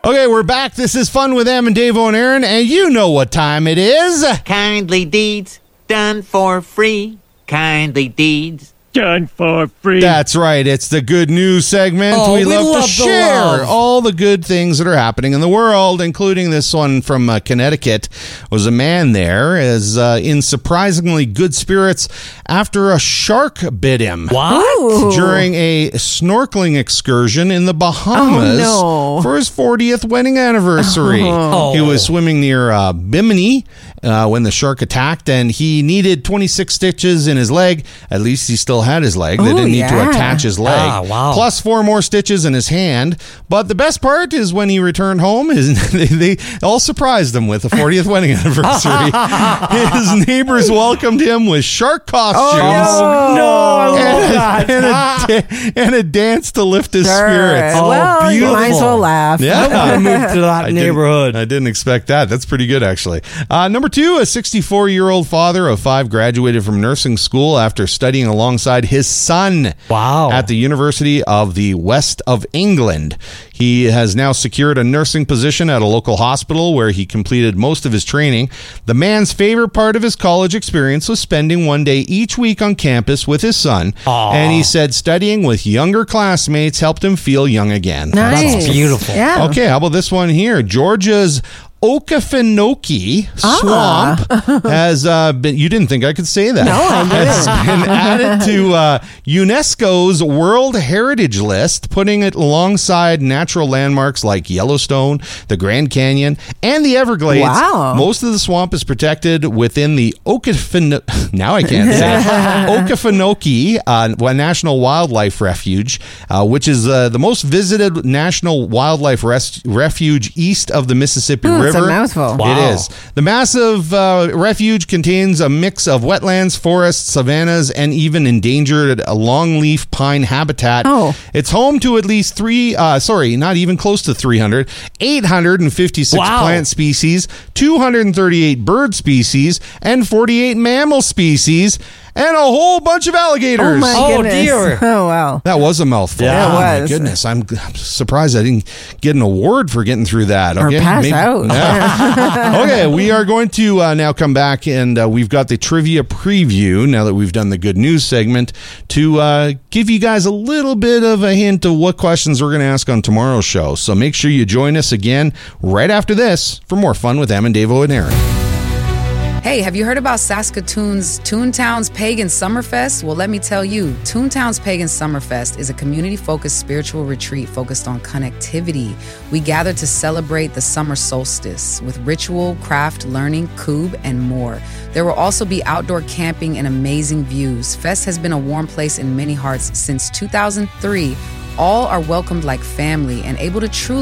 Okay, we're back. This is Fun with Em and Davo and Aaron, and you know what time it is. Kindly deeds done for free. Kindly deeds done for free. That's right. It's the good news segment. We love to share all the good things that are happening in the world, including this one from Connecticut. Was a man there is in surprisingly good spirits after a shark bit him. What? During a snorkeling excursion in the Bahamas for his 40th wedding anniversary. He was swimming near Bimini when the shark attacked, and he needed 26 stitches in his leg. At least he still had his leg. They didn't need to attach his leg. Plus 4 more stitches in his hand. But the best part is when he returned home, they all surprised him with a 40th wedding anniversary. His neighbors welcomed him with shark costumes. And a dance to lift his spirits. Well, you might as well laugh. Yeah. I moved to that neighborhood. I didn't expect that. That's pretty good, actually. Number 2, a 64-year-old father of 5 graduated from nursing school after studying alongside his son at the University of the West of England. He has now secured a nursing position at a local hospital where he completed most of his training. The man's favorite part of his college experience was spending one day each week on campus with his son. And he said studying with younger classmates helped him feel young again. Nice. That's beautiful. Yeah. Okay, how about this one here? Georgia's Okefenokee swamp has been, you didn't think I could say that. No, I didn't. Has been added to UNESCO's World Heritage List, putting it alongside natural landmarks like Yellowstone, the Grand Canyon, and the Everglades. Wow. Most of the swamp is protected within the Okefenokee National Wildlife Refuge, which is the most visited national wildlife refuge east of the Mississippi River. It's a mouthful. It is. The massive refuge contains a mix of wetlands, forests, savannas, and even endangered longleaf pine habitat. It's home to at least 856 plant species, 238 bird species, and 48 mammal species, and a whole bunch of alligators. Oh, my goodness. Dear. Oh, wow. That was a mouthful. Yeah, it Oh, my was. goodness. I'm surprised I didn't get an award for getting through that. Or pass out. Yeah. Okay, we are going to now come back, and we've got the trivia preview, now that we've done the good news segment, to give you guys a little bit of a hint of what questions we're going to ask on tomorrow's show. So make sure you join us again right after this for more fun with Em and Davo and Aaron. Hey, have you heard about Saskatoon's Toontown's Pagan Summerfest? Well, let me tell you, Toontown's Pagan Summerfest is a community-focused spiritual retreat focused on connectivity. We gather to celebrate the summer solstice with ritual, craft, learning, koob, and more. There will also be outdoor camping and amazing views. Fest has been a warm place in many hearts since 2003. All are welcomed like family and able to truly